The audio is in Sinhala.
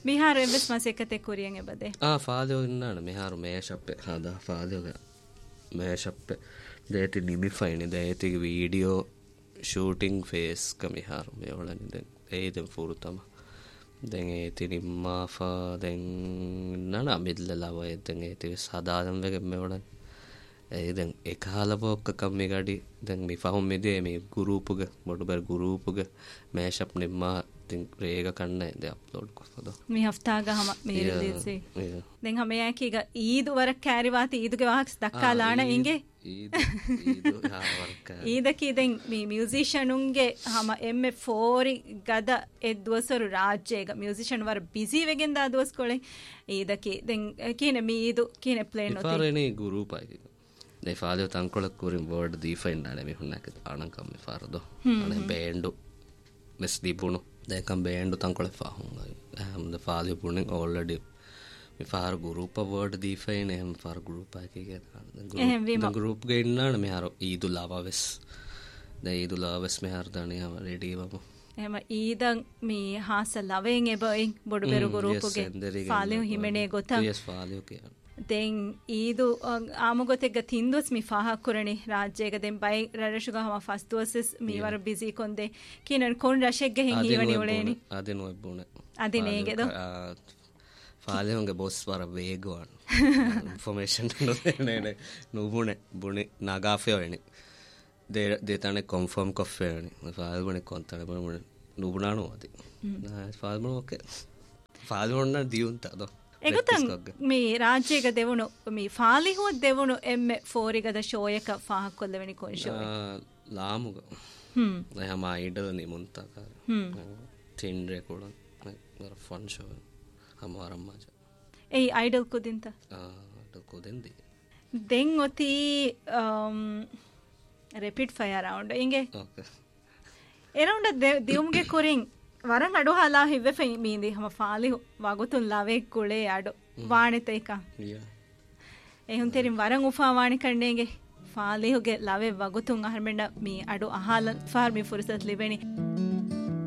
මිහාර එවස් මාසෙකතේ කුරියන් එබදේ ෆාදෝ ඉන්නාන මිහාරු මේෂප්පේ හදා ෆාදෝගේ මේෂප්පේ දේති නිමිෆයිනි දේති වීඩියෝ ෂූටිං ෆේස් කමිහාරු මේවලනි දැන් ඒදෙන් ෆුරුතම දැන් ඒති නිම්මාෆා දැන් නන මිද්ලලව දැන් ඒති සදාදම් වෙක මේවලන් දැන් එකහලපොක්ක කම්මි ගඩි දැන් මි ෆහම් මෙදේ මේ ගුරුපුග මොඩුබර් ගුරුපුග මේෂප් නිම්මා තින් රේග කන්න ද අප්ලෝඩ් කොෆද මේ හෆ්තාග හම මේ දෙසේ දැන් හම යකීග ඊදු වර කෑරිවාති ඊදුගේ වාහක්ස් දක්කාලාන ඉංගේ ඊදකී දැන් මේ මියුසිෂියනුන්ගේ හම එම්මෙ ෆෝරි ගද එද්දුවසරු රාජ්‍යයක මියුසිෂියන් වර බිසි වෙගෙන් දා දුවස් කොලේ ඊදකී දැන් කියන මේ ඊදු කියන ප්ලේන් නොති ෆාරේනේ ගුරුපයි නේ ෆාදෝ තංකොලක් කුරින් වර්ඩ් දීෆයින් නානේ මේ හුන්නක ආනකම් මේ ෆාරදෝ අනේ බෑන්ඩු මෙස් දීපුණු දැකම් බෑන්ඩු තංකොල ෆාහුන් ද ෆාදෝ පුණෙන් ඕල්රෙඩි මේ ෆාර ගෲප් වර්ඩ් දීෆයින් එම් ෆාර ගෲප් එකේ ගෲප් ගෲප් ගේ ඉන්නාන මේ හර ඊදුලාවස් දැන් ඊදුලාවස් මේ හර දණිය රෙඩි වමු එහෙම ඊදන් මේ හාස ලවෙන් එබෙන් බොඩු බෙරු ගෲප්ගේ ෆාලියු හිමනේ ගොතම් යස් ෆාලියු කියන දැන් ඊදු ආමගොතෙග තින්දුස් මි ෆාහක් කුරණි රාජ්‍යයක දැන් බයි රරෂුග හම ෆස්තුවස් මීවර බිසි කොන්දේ කිනන් කොන් රෂෙක් ගෙහින් හීවනි උලේනි අදිනෝ එබුණ අදිනේගෙද ෆාලියුගේ බොස් වර වේගවන් ඉන්ෆර්මේෂන් නේ නුබුනේ බුනේ නගාෆේ වෙනි දේතane confirm කොෆේනි ෆාල්බනේ කොන්තන බමුනේ නුබුනානෝ අදි ෆාල්බනෝ ඔකේ ෆාල්බොන්න දියුන්ත අද එගතන් මේ රාජ්‍යයක දෙවුණු මේ ෆාලිහුව දෙවුණු එම්මෙ ෆෝරිගද ෂෝයක ෆාහක් කොල්ලවෙනි කොන් ෂෝය ලාමුග නහම ಐಡಲ್ නිමුන්තක තින්ඩ්‍රේ කොලන් වර ෆන් ෂෝ හමාරම් මාජ ඒ ಐಡಲ್ කුදින්ත කොදෙන්දි දෙන් ඔති රැපිඩ් ෆයර් රවුන්ඩ් ඉංගේ ඕකේ එරවුන්ඩ දියුම්ගේ කුරින් වරන් අඩු හලා හිව මීන්දි හම ෆාලි වගුතුන් ලවෙක් කුලේ අඩු වානෙත එක එහුන් තෙරින් වරන් උෆා වාණි කන්නේගේ ෆාලිහුගේ ලවෙ වගුතුන් අහර්මෙන්ඩ මී අඩු අහාල ෆාර්මි ෆුරසත් ලිබෙනි